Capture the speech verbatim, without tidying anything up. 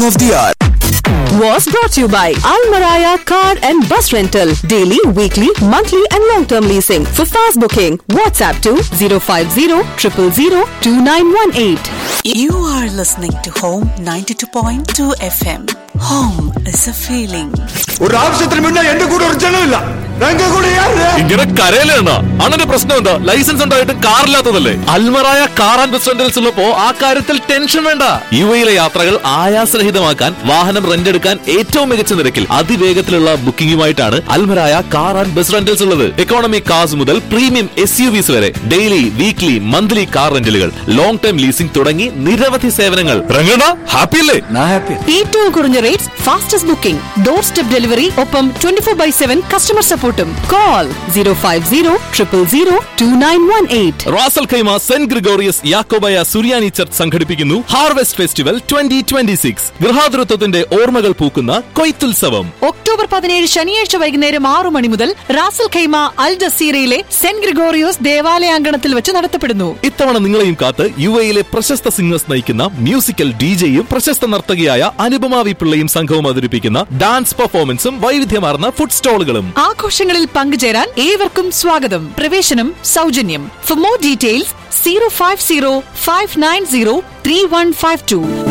of the hour was brought to you by Almaraya Car and Bus Rental. Daily, weekly, monthly and long-term leasing. For fast booking, WhatsApp to zero five zero zero zero zero two nine one eight. You are listening to Home ninety-two point two F M. Home is a feeling. ഒരു ആവശ്യത്തിന് മുന്നേ എന്റെ കൂടെ ഒരു ജനമില്ല. ഇങ്ങനെ കരയിലാണ് അണ്ണന്റെ പ്രശ്നം എന്താ? ലൈസൻസ് ഉണ്ടായിട്ട് കാറില്ലാത്തതല്ലേ? Almarai car and bus rentals ഉള്ളപ്പോ ആ കാര്യത്തിൽ ടെൻഷൻ വേണ്ട. യു എയിലെ യാത്രകൾ ആയാസരഹിതമാക്കാൻ വാഹനം റെന്റ് എടുക്കാൻ ഏറ്റവും മികച്ച നിരക്കിൽ അതിവേഗത്തിലുള്ള ബുക്കിംഗുമായിട്ടാണ് Almarai car and bus rentals ഉള്ളത്. എക്കോണമി കാർസ് മുതൽ പ്രീമിയം എസ് യു വിസ് വരെ daily, weekly, monthly car റെന്റലുകൾ, long time leasing തുടങ്ങി നിരവധി സേവനങ്ങൾ. രംഗണ ഹാപ്പി അല്ലേ? ഏറ്റവും കുറഞ്ഞ rates, fastest booking, door step delivery, ഒപ്പം twenty four by seven customer സപ്പോർട്ടും. Call zero five zero zero zero zero two nine one eight. Ras al Khaimah saint Gregorios Yakobaya സുറിയാനി church സംഘടിപ്പിക്കുന്നു harvest festival twenty twenty six. ഗൃഹാതുരത്വത്തിന്റെ ഓർമ്മകൾ പൂക്കുന്ന കൊയ്ത്തുത്സവം October പതിനേഴ് ശനിയാഴ്ച വൈകുന്നേരം ആറു മണി മുതൽ റാസൽ ഖൈമ അൽ ജസീറയിലെ സെന്റ് ഗ്രിഗോറിയോസ് ദേവാലയാങ്കണത്തിൽ വെച്ച് നടത്തപ്പെടുന്നു. ഇത്തവണ നിങ്ങളെയും കാത്ത് യു എയിലെ പ്രശസ്ത സിംഗേഴ്സ് നയിക്കുന്ന മ്യൂസിക്കൽ ഡിജെയും പ്രശസ്ത നർത്തകിയായ അനുപമ വി പിള്ളയും സംഘവും അവതരിപ്പിക്കുന്ന ഡാൻസ് പെർഫോമൻസും വൈവിധ്യമാർന്ന ഫുഡ് സ്റ്റോളുകളും. ആഘോഷങ്ങളിൽ പങ്കുചേരാൻ ഏവർക്കും സ്വാഗതം. പ്രവേശനം സൗജന്യം. For more details zero five zero five nine zero three one five to.